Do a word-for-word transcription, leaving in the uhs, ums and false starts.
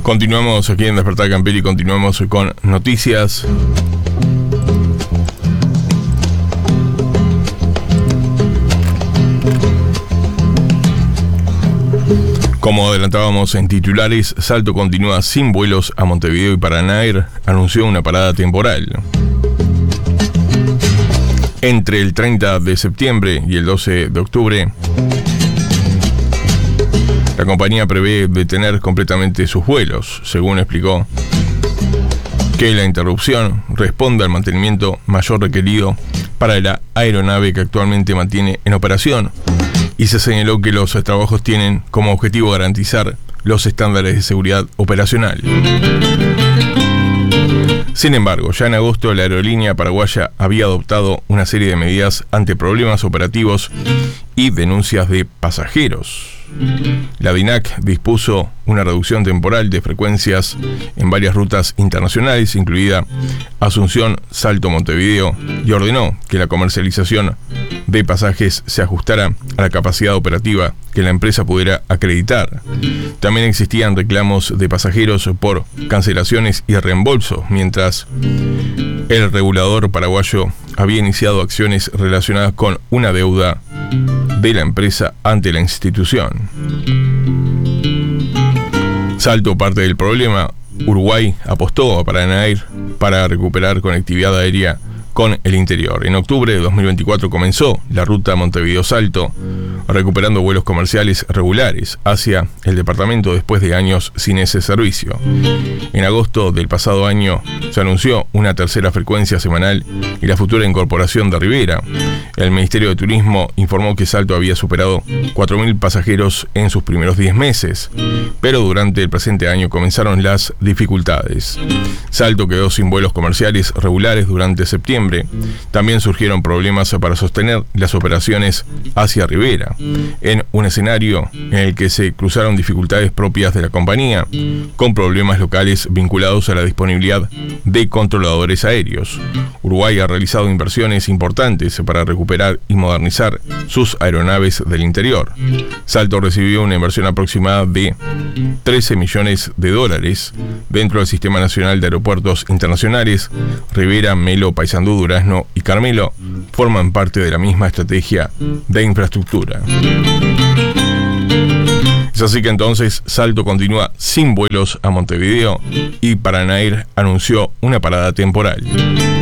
Continuamos aquí en Despertar Camperi y continuamos con noticias. Como adelantábamos en titulares, Salto continúa sin vuelos a Montevideo y Paraná Air anunció una parada temporal. Entre el treinta de septiembre y el doce de octubre, la compañía prevé detener completamente sus vuelos, según explicó que la interrupción responde al mantenimiento mayor requerido para la aeronave que actualmente mantiene en operación, y se señaló que los trabajos tienen como objetivo garantizar los estándares de seguridad operacional. Sin embargo, ya en agosto la aerolínea paraguaya había adoptado una serie de medidas ante problemas operativos y denuncias de pasajeros. La D I N A C dispuso una reducción temporal de frecuencias en varias rutas internacionales, incluida Asunción, Salto, Montevideo, y ordenó que la comercialización de pasajes se ajustara a la capacidad operativa que la empresa pudiera acreditar. También existían reclamos de pasajeros por cancelaciones y reembolsos, mientras el regulador paraguayo había iniciado acciones relacionadas con una deuda de la empresa ante la institución. Salto parte del problema. Uruguay apostó a Paraná Air para recuperar conectividad aérea con el interior. En octubre de dos mil veinticuatro comenzó la ruta Montevideo-Salto, recuperando vuelos comerciales regulares hacia el departamento después de años sin ese servicio. En agosto del pasado año se anunció una tercera frecuencia semanal y la futura incorporación de Rivera. El Ministerio de Turismo informó que Salto había superado cuatro mil pasajeros en sus primeros diez meses, pero durante el presente año comenzaron las dificultades. Salto quedó sin vuelos comerciales regulares durante septiembre. También surgieron problemas para sostener las operaciones hacia Rivera, en un escenario en el que se cruzaron dificultades propias de la compañía, con problemas locales vinculados a la disponibilidad de controladores aéreos. Uruguay ha realizado inversiones importantes para recuperar y modernizar sus aeronaves del interior. Salto recibió una inversión aproximada de trece millones de dólares dentro del Sistema Nacional de Aeropuertos Internacionales. Rivera, Melo, Paysandú, Durazno y Carmelo forman parte de la misma estrategia de infraestructura. Es así que entonces Salto continúa sin vuelos a Montevideo y Paraná Air anunció una parada temporal.